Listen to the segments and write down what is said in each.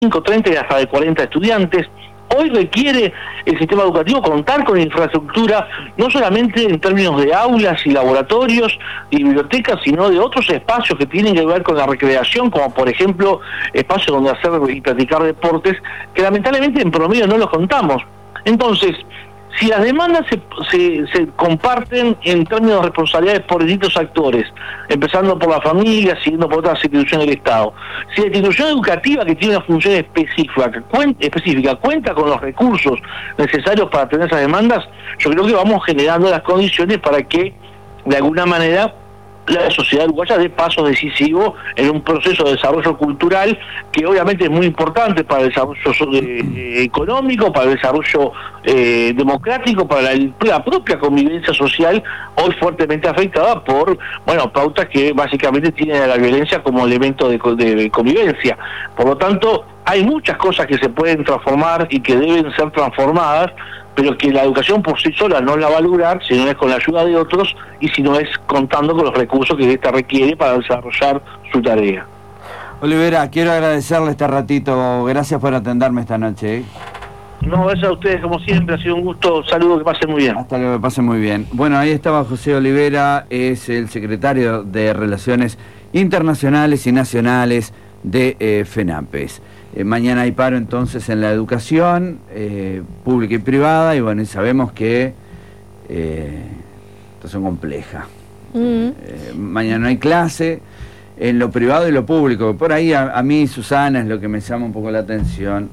30 y hasta de 40 estudiantes. Hoy requiere el sistema educativo contar con infraestructura, no solamente en términos de aulas y laboratorios y bibliotecas, sino de otros espacios que tienen que ver con la recreación, como por ejemplo espacios donde hacer y practicar deportes, que lamentablemente en promedio no los contamos. Entonces, si las demandas se comparten en términos de responsabilidades por distintos actores, empezando por la familia, siguiendo por otras instituciones del Estado, si la institución educativa que tiene una función específica cuenta con los recursos necesarios para atender esas demandas, yo creo que vamos generando las condiciones para que, de alguna manera, la sociedad uruguaya dé pasos decisivos en un proceso de desarrollo cultural que obviamente es muy importante para el desarrollo económico, para el desarrollo democrático, para la propia convivencia social, hoy fuertemente afectada por pautas que básicamente tienen a la violencia como elemento de convivencia. Por lo tanto, hay muchas cosas que se pueden transformar y que deben ser transformadas, pero que la educación por sí sola no la va a lograr si no es con la ayuda de otros y si no es contando con los recursos que ésta requiere para desarrollar su tarea. Olivera, quiero agradecerle este ratito, gracias por atenderme esta noche. No, gracias a ustedes como siempre, ha sido un gusto, saludos, que pasen muy bien. Hasta luego, que pasen muy bien. Bueno, ahí estaba José Olivera, es el secretario de Relaciones Internacionales y Nacionales de FENAPES. Mañana hay paro entonces en la educación pública y privada, y bueno, y sabemos que situación compleja. Mañana no hay clase en lo privado y lo público. Por ahí a mí, Susana, es lo que me llama un poco la atención,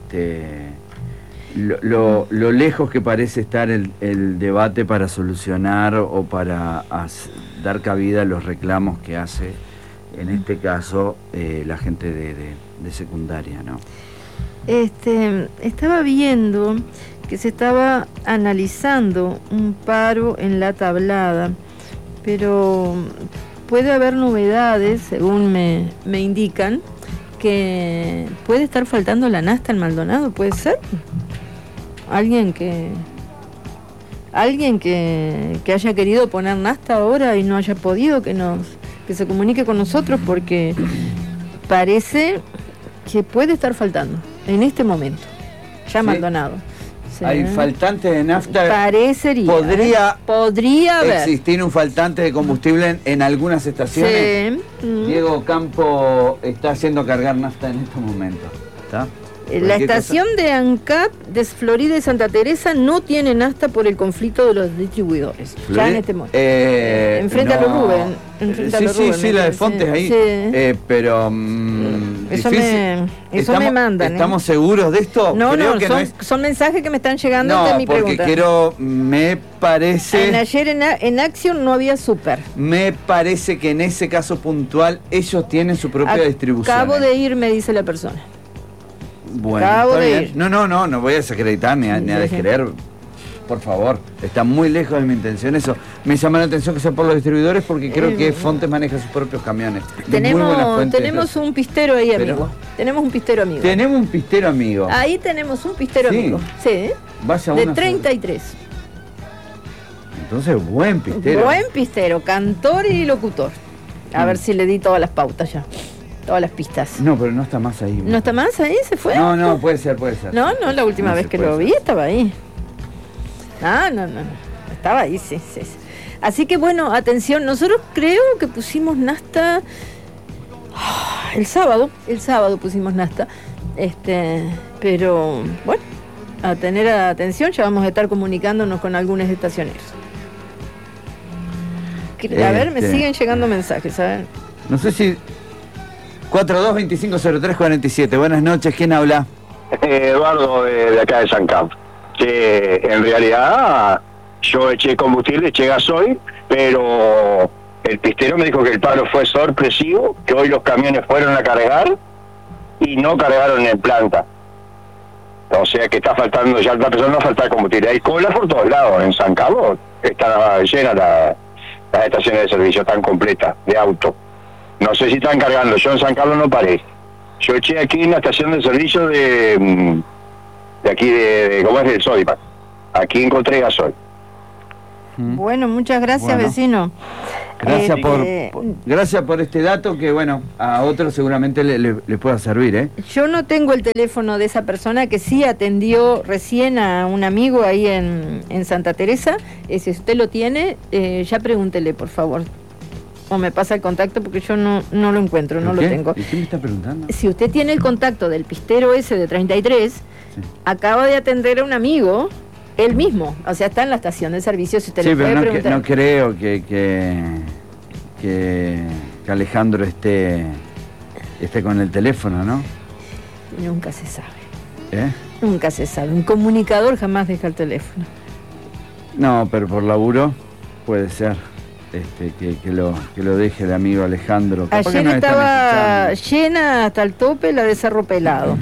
lo lejos que parece estar el debate para solucionar o para dar cabida a los reclamos que hace, en este caso, la gente de secundaria, ¿no? Estaba viendo que se estaba analizando un paro en La Tablada, pero puede haber novedades, según me indican, que puede estar faltando la nafta en Maldonado, ¿puede ser? Alguien que haya querido poner nafta ahora y no haya podido, que se comunique con nosotros, porque parece que puede estar faltando en este momento, ya ¿sí? Maldonado. Sí. Hay faltante de nafta. Parecería. Podría haber. Existir un faltante de combustible en algunas estaciones. Sí. Diego Campo está haciendo cargar nafta en estos momentos. ¿Está? La estación de ANCAP de Florida y Santa Teresa no tiene nafta por el conflicto de los distribuidores. Ya en este momento. Enfrente a los Rubén. Sí, la de Fontes ahí. Sí. Pero eso me mandan. ¿Estamos seguros de esto? No, son mensajes que me están llegando de mi pregunta. Me parece... Ayer en Action no había súper. Me parece que en ese caso puntual ellos tienen su propia distribución. Acabo de ir, me dice la persona. Bueno, está bien. No voy a desacreditar ni a descreer, por favor. Está muy lejos de mi intención eso. Me llama la atención que sea por los distribuidores, porque creo que Fontes maneja sus propios camiones. Tenemos un pistero ahí, amigo. Tenemos un pistero amigo. Ahí tenemos un pistero amigo. Sí. Vaya de 33. Entonces, buen pistero. Buen pistero, cantor y locutor. A ver si le di todas las pautas ya. Todas las pistas. No, pero no está más ahí. ¿No está más ahí? ¿Se fue? No, puede ser. No, la última vez que lo vi estaba ahí. No. Estaba ahí, sí. Así que bueno, atención, nosotros creo que pusimos nafta el sábado pusimos nafta. Pero bueno, a tener atención, ya vamos a estar comunicándonos con algunos estacioneros. A ver, me siguen llegando mensajes, a ver. No sé si 42250347. Buenas noches, ¿quién habla? Eduardo de acá de San Camp. Que en realidad yo eché combustible, eché gasoil, pero el pistero me dijo que el paro fue sorpresivo, que hoy los camiones fueron a cargar y no cargaron en planta. O sea que está faltando, ya está empezando a faltar combustible. Hay colas por todos lados. En San Carlos están llenas las estaciones de servicio, están completas de auto. No sé si están cargando, yo en San Carlos no paré. Yo eché aquí en la estación de servicio de aquí ¿cómo es? Del Sodimac. Aquí encontré gasoil. Bueno, muchas gracias, vecino. Gracias por este dato que, bueno, a otros seguramente le pueda servir, ¿eh? Yo no tengo el teléfono de esa persona que sí atendió recién a un amigo ahí en Santa Teresa. Si usted lo tiene, ya pregúntele, por favor. O me pasa el contacto porque yo no lo encuentro, no lo tengo. ¿Y qué me está preguntando? Si usted tiene el contacto del pistero ese de 33, sí. Acaba de atender a un amigo, él mismo. O sea, está en la estación de servicio. Si usted le puede preguntar. No creo que Alejandro esté con el teléfono, ¿no? Nunca se sabe. ¿Eh? Nunca se sabe. Un comunicador jamás deja el teléfono. No, pero por laburo puede ser. Que lo deje el amigo Alejandro. Ayer estaba llena hasta el tope la de Cerro Pelado.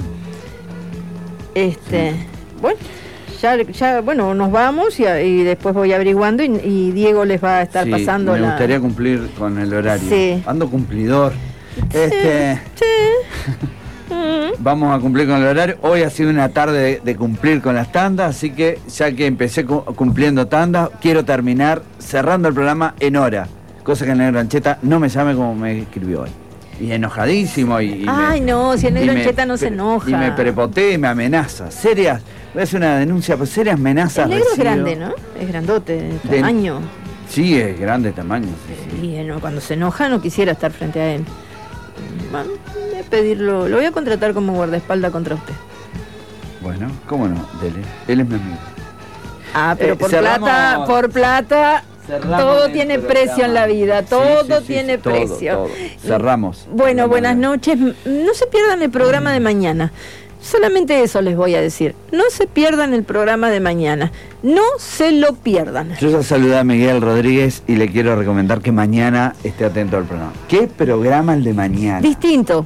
Bueno, ya bueno, nos vamos y después voy averiguando y Diego les va a estar pasando me gustaría cumplir con el horario. Sí. Ando cumplidor. Sí. Vamos a cumplir con el horario. Hoy ha sido una tarde de cumplir con las tandas, así que ya que empecé cumpliendo tandas, quiero terminar cerrando el programa en hora, cosa que el Negro Ancheta no me llame como me escribió hoy. Y enojadísimo no, si el Negro Ancheta no se enoja. Y me prepotea y me amenaza. Serias, voy a hacer una denuncia por serias amenazas. El Negro es grande, ¿no? Es grandote, de tamaño. Sí, es grande de tamaño. Sí. Y cuando se enoja no quisiera estar frente a él. Bueno, voy a pedirlo, lo voy a contratar como guardaespaldas contra usted. Bueno, cómo no, dele. Él es mi amigo. Pero por plata todo tiene precio en la vida, todo tiene precio. Todo. Cerramos. Bueno, buenas noches. No se pierdan el programa de mañana. Solamente eso les voy a decir. No se pierdan el programa de mañana. No se lo pierdan. Yo ya saludé a Miguel Rodríguez y le quiero recomendar que mañana esté atento al programa. ¿Qué programa el de mañana? Distinto.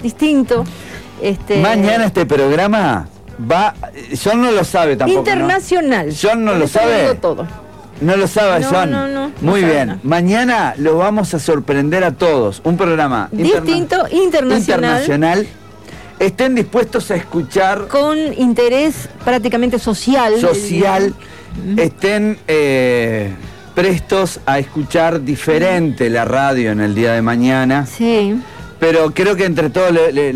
Mañana este programa va... John no lo sabe tampoco, internacional. ¿no? John no lo sabe. Todo. No lo sabe, John. No. Muy bien. No. Mañana lo vamos a sorprender a todos. Un programa distinto, internacional. Estén dispuestos a escuchar con interés prácticamente social. Estén prestos a escuchar diferente la radio en el día de mañana. Sí. Pero creo que entre todos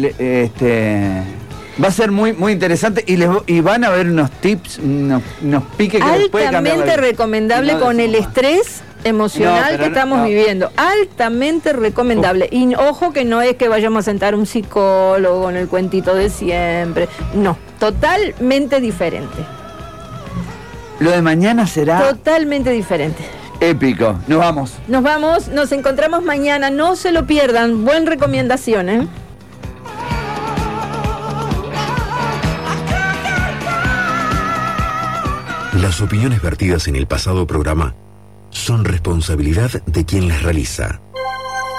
va a ser muy muy interesante y van a haber unos tips, unos piques que les puede cambiar. Altamente recomendable con el estrés emocional que estamos viviendo. Altamente recomendable. Y ojo que no es que vayamos a sentar un psicólogo con el cuentito de siempre. No, totalmente diferente. Lo de mañana será totalmente diferente. Épico. Nos vamos, nos encontramos mañana, no se lo pierdan. Buena recomendación, ¿eh? Las opiniones vertidas en el pasado programa son responsabilidad de quien las realiza.